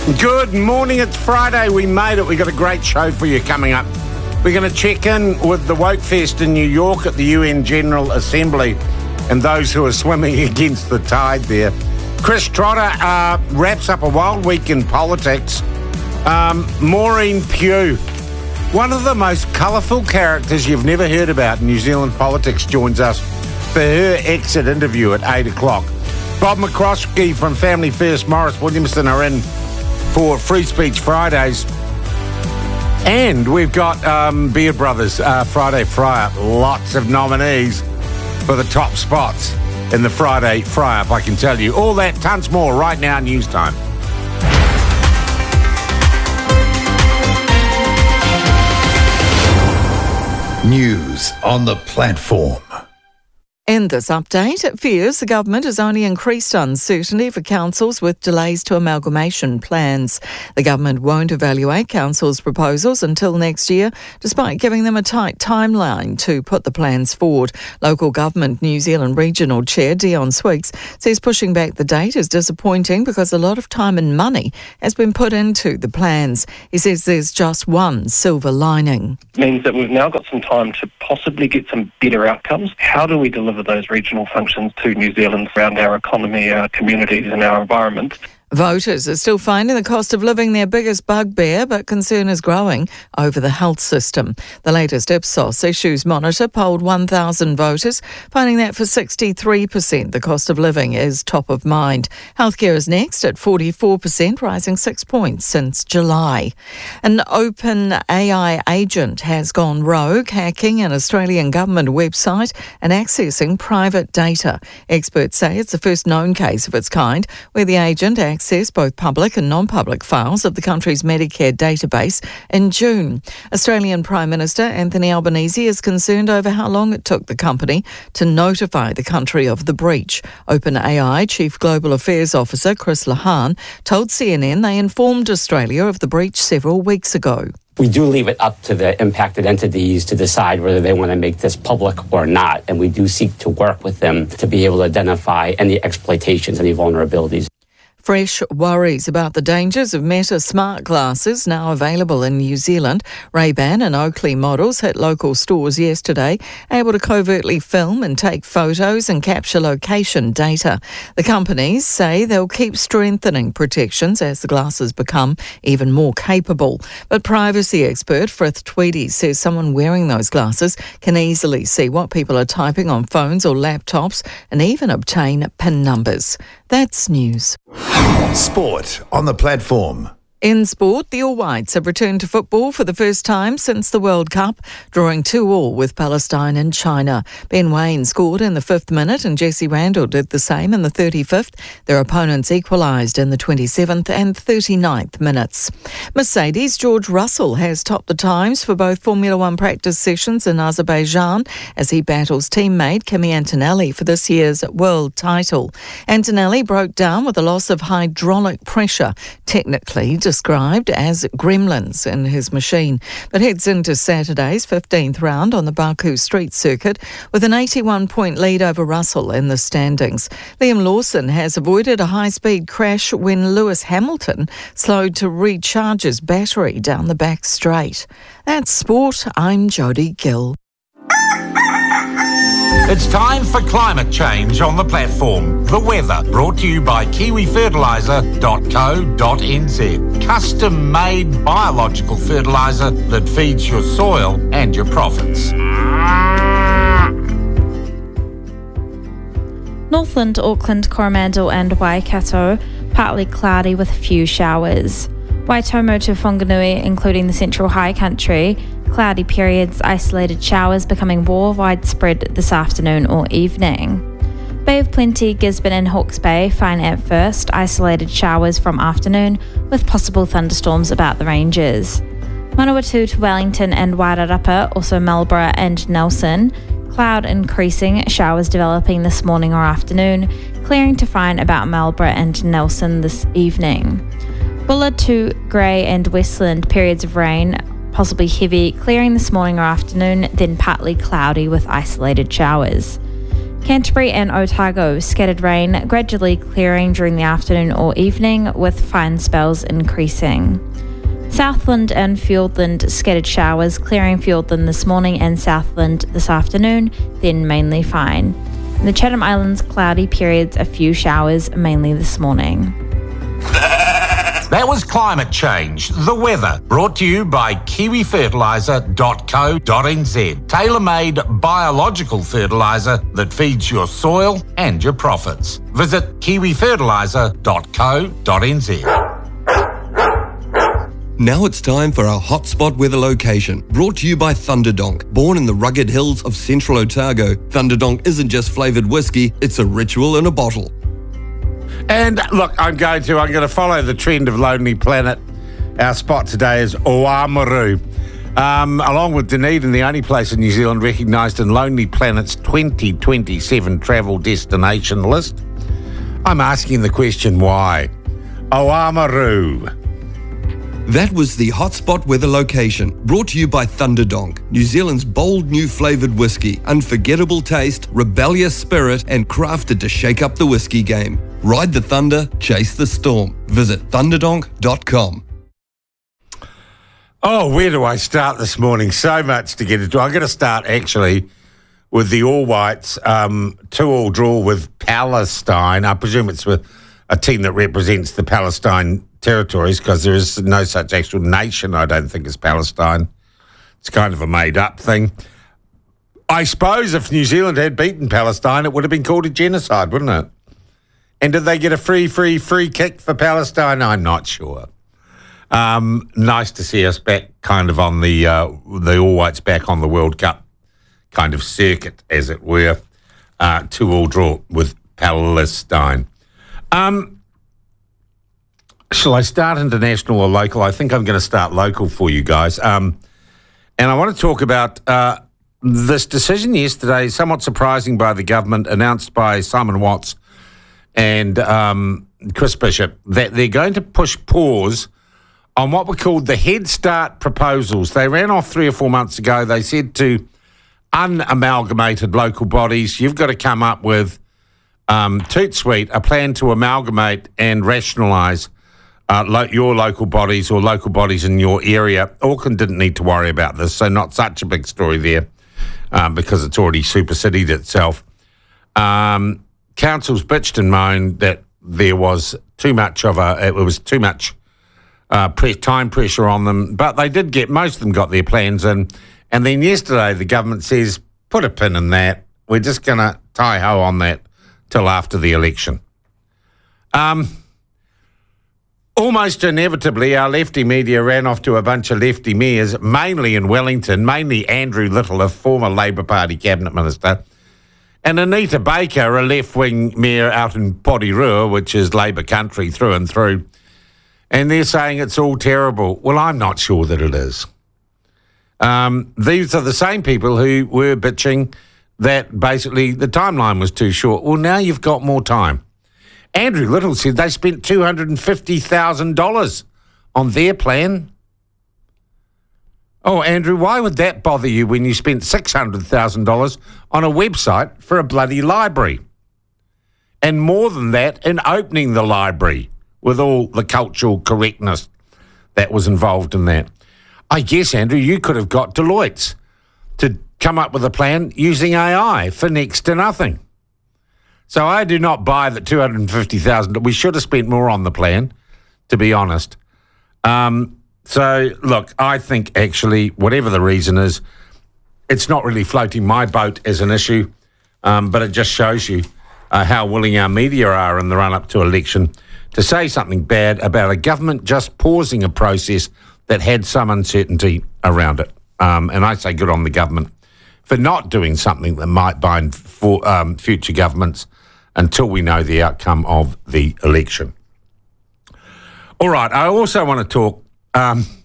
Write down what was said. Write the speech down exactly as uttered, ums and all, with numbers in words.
Good morning, it's Friday. We made it. We got a great show for you coming up. We're going to check in with the Woke Fest in New York at the U N General Assembly and those who are swimming against the tide there. Chris Trotter uh, wraps up a wild week in politics. Um, Maureen Pugh, one of the most colourful characters you've never heard about in New Zealand politics, joins us for her exit interview at eight o'clock. Bob McCroskey from Family First, Morris Williamson are in for Free Speech Fridays. And we've got um, Beer Brothers uh, Friday Fry-Up. Lots of nominees for the top spots in the Friday Fry-Up, I can tell you. All that, tons more right now, news time. News on the platform. In this update, it fears the government has only increased uncertainty for councils with delays to amalgamation plans. The government won't evaluate councils' proposals until next year, despite giving them a tight timeline to put the plans forward. Local Government New Zealand Regional Chair Dion Swiggs says pushing back the date is disappointing because a lot of time and money has been put into the plans. He says there's just one silver lining. It means that we've now got some time to possibly get some better outcomes. How do we deliver those regional functions to New Zealand around our economy, our communities and our environment? Voters are still finding the cost of living their biggest bugbear, but concern is growing over the health system. The latest Ipsos Issues Monitor polled one thousand voters, finding that for sixty-three percent the cost of living is top of mind. Healthcare is next at forty-four percent, rising six points since July. An open A I agent has gone rogue, hacking an Australian government website and accessing private data. Experts say it's the first known case of its kind, where the agent access both public and non-public files of the country's Medicare database in June. Australian Prime Minister Anthony Albanese is concerned over how long it took the company to notify the country of the breach. OpenAI Chief Global Affairs Officer Chris Lahan told C N N they informed Australia of the breach several weeks ago. We do leave it up to the impacted entities to decide whether they want to make this public or not, and we do seek to work with them to be able to identify any exploitations, any vulnerabilities. Fresh worries about the dangers of Meta smart glasses now available in New Zealand. Ray-Ban and Oakley models hit local stores yesterday, able to covertly film and take photos and capture location data. The companies say they'll keep strengthening protections as the glasses become even more capable. But privacy expert Frith Tweedy says someone wearing those glasses can easily see what people are typing on phones or laptops and even obtain PIN numbers. That's news. Sport on the platform. In sport, the All Whites have returned to football for the first time since the World Cup, drawing two all with Palestine and China. Ben Waine scored in the fifth minute and Jesse Randall did the same in the thirty-fifth. Their opponents equalised in the twenty-seventh and thirty-ninth minutes. Mercedes' George Russell has topped the times for both Formula One practice sessions in Azerbaijan as he battles teammate Kimi Antonelli for this year's world title. Antonelli broke down with a loss of hydraulic pressure, technically described as gremlins in his machine, but heads into Saturday's fifteenth round on the Baku Street Circuit with an eighty-one point lead over Russell in the standings. Liam Lawson has avoided a high-speed crash when Lewis Hamilton slowed to recharge his battery down the back straight. That's sport. I'm Jodie Gill. It's time for climate change on the platform. The weather, brought to you by kiwi fertiliser dot co dot n z. Custom-made biological fertiliser that feeds your soil and your profits. Northland, Auckland, Coromandel and Waikato, partly cloudy with a few showers. Waitomo to Whanganui, including the central high country, cloudy periods, isolated showers becoming more widespread this afternoon or evening. Bay of Plenty, Gisborne and Hawke's Bay, fine at first, isolated showers from afternoon with possible thunderstorms about the ranges. Manawatu to Wellington and Wairarapa, also Marlborough and Nelson, cloud increasing, showers developing this morning or afternoon, clearing to fine about Marlborough and Nelson this evening. Bullard to Grey and Westland, periods of rain, possibly heavy, clearing this morning or afternoon, then partly cloudy with isolated showers. Canterbury and Otago, scattered rain gradually clearing during the afternoon or evening, with fine spells increasing. Southland and Fiordland, scattered showers, clearing Fiordland this morning and Southland this afternoon, then mainly fine. In the Chatham Islands, cloudy periods, a few showers, mainly this morning. That was Climate Change, the weather, brought to you by kiwi fertiliser dot co dot n z. Tailor-made biological fertiliser that feeds your soil and your profits. Visit kiwi fertiliser dot co dot n z. Now it's time for our hotspot weather location, brought to you by Thunderdonk. Born in the rugged hills of central Otago, Thunderdonk isn't just flavoured whiskey, it's a ritual in a bottle. And look, I'm going to I'm going to follow the trend of Lonely Planet. Our spot today is Oamaru. Um, along with Dunedin, the only place in New Zealand recognised in Lonely Planet's twenty twenty-seven travel destination list. I'm asking the question, why? Oamaru. That was the hotspot weather location, brought to you by Thunderdonk, New Zealand's bold new flavoured whiskey, unforgettable taste, rebellious spirit, and crafted to shake up the whiskey game. Ride the thunder, chase the storm. Visit thunderdonk dot com. Oh, where do I start this morning? So much to get into. I'm going to start actually with the All Whites, um, two-all draw with Palestine. I presume it's with a team that represents the Palestine territories, because there is no such actual nation, I don't think, as Palestine. It's kind of a made-up thing. I suppose if New Zealand had beaten Palestine, it would have been called a genocide, wouldn't it? And did they get a free, free, free kick for Palestine? I'm not sure. Um, nice to see us back kind of on the, uh, the All Whites back on the World Cup kind of circuit, as it were. Uh, two-all draw with Palestine. Um... Shall I start international or local? I think I'm going to start local for you guys. Um, and I want to talk about uh, this decision yesterday, somewhat surprising by the government, announced by Simon Watts and um, Chris Bishop, that they're going to push pause on what were called the Head Start proposals. They ran off three or four months ago. They said to unamalgamated local bodies, you've got to come up with, um, toot sweet, a plan to amalgamate and rationalise Uh, lo- your local bodies or local bodies in your area. Auckland didn't need to worry about this, so not such a big story there um, because it's already superseded itself. Um, councils bitched and moaned that there was too much of a, it was too much uh, pre- time pressure on them, but they did get, most of them got their plans in. And then yesterday the government says, put a pin in that. We're just going to tie-ho on that till after the election. Um... Almost inevitably, our lefty media ran off to a bunch of lefty mayors, mainly in Wellington, mainly Andrew Little, a former Labour Party cabinet minister, and Anita Baker, a left-wing mayor out in Porirua, which is Labour country through and through. And they're saying it's all terrible. Well, I'm not sure that it is. Um, these are the same people who were bitching that basically the timeline was too short. Well, now you've got more time. Andrew Little said they spent two hundred fifty thousand dollars on their plan. Oh, Andrew, why would that bother you when you spent six hundred thousand dollars on a website for a bloody library? And more than that, in opening the library with all the cultural correctness that was involved in that. I guess, Andrew, you could have got Deloitte's to come up with a plan using A I for next to nothing. So I do not buy that two hundred fifty thousand dollars. We should have spent more on the plan, to be honest. Um, so, look, I think actually, whatever the reason is, it's not really floating my boat as an issue, um, but it just shows you uh, how willing our media are in the run-up to election to say something bad about a government just pausing a process that had some uncertainty around it. Um, and I say good on the government for not doing something that might bind for um, future governments until we know the outcome of the election. All right, I also want to talk, um,